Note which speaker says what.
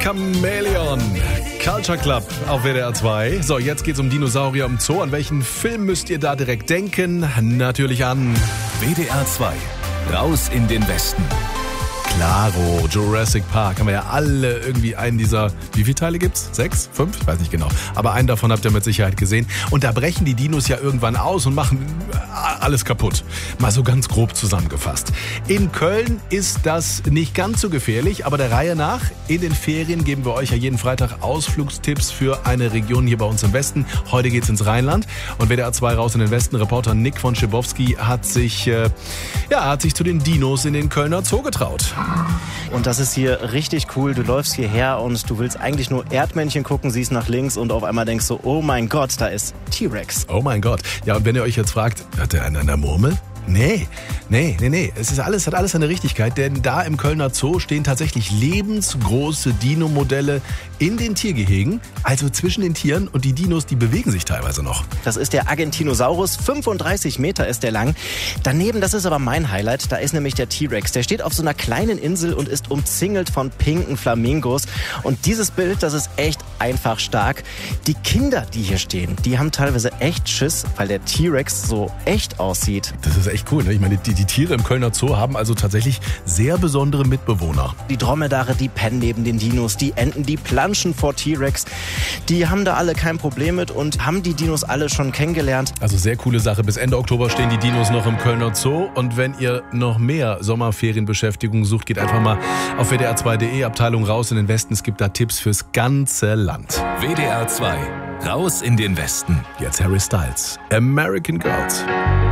Speaker 1: Chameleon. Culture Club auf WDR 2. So, jetzt geht's um Dinosaurier im Zoo. An welchen Film müsst ihr da direkt denken? Natürlich an
Speaker 2: WDR 2. Raus in den Westen.
Speaker 1: Klaro, Jurassic Park. Haben wir ja alle irgendwie einen dieser, wie viele Teile gibt's? 6? 5? Ich weiß nicht genau. Aber einen davon habt ihr mit Sicherheit gesehen. Und da brechen die Dinos ja irgendwann aus und machen alles kaputt. Mal so ganz grob zusammengefasst. In Köln ist das nicht ganz so gefährlich, aber der Reihe nach, in den Ferien geben wir euch ja jeden Freitag Ausflugstipps für eine Region hier bei uns im Westen. Heute geht's ins Rheinland und WDR 2 raus in den Westen. Reporter Nick von Schibowski hat sich zu den Dinos in den Kölner Zoo getraut.
Speaker 3: Und das ist hier richtig cool. Du läufst hierher und du willst eigentlich nur Erdmännchen gucken, siehst nach links und auf einmal denkst du, oh mein Gott, da ist T-Rex.
Speaker 1: Oh mein Gott. Ja, und wenn ihr euch jetzt fragt, hat der einen an der Murmel? Nee. Hat alles seine Richtigkeit, denn da im Kölner Zoo stehen tatsächlich lebensgroße Dino-Modelle in den Tiergehegen, also zwischen den Tieren, und die Dinos, die bewegen sich teilweise noch.
Speaker 3: Das ist der Argentinosaurus, 35 Meter ist der lang. Daneben, das ist aber mein Highlight, da ist nämlich der T-Rex. Der steht auf so einer kleinen Insel und ist umzingelt von pinken Flamingos. Und dieses Bild, das ist echt einfach stark. Die Kinder, die hier stehen, die haben teilweise echt Schiss, weil der T-Rex so echt aussieht.
Speaker 1: Das ist echt cool, ne? Ich meine, die Tiere im Kölner Zoo haben also tatsächlich sehr besondere Mitbewohner.
Speaker 3: Die Dromedare, die pennen neben den Dinos, die Enten, die planschen vor T-Rex. Die haben da alle kein Problem mit und haben die Dinos alle schon kennengelernt.
Speaker 1: Also sehr coole Sache. Bis Ende Oktober stehen die Dinos noch im Kölner Zoo. Und wenn ihr noch mehr Sommerferienbeschäftigung sucht, geht einfach mal auf WDR2.de, Abteilung Raus in den Westen. Es gibt da Tipps fürs ganze Land.
Speaker 2: WDR 2. Raus in den Westen.
Speaker 1: Jetzt Harry Styles. American Girls.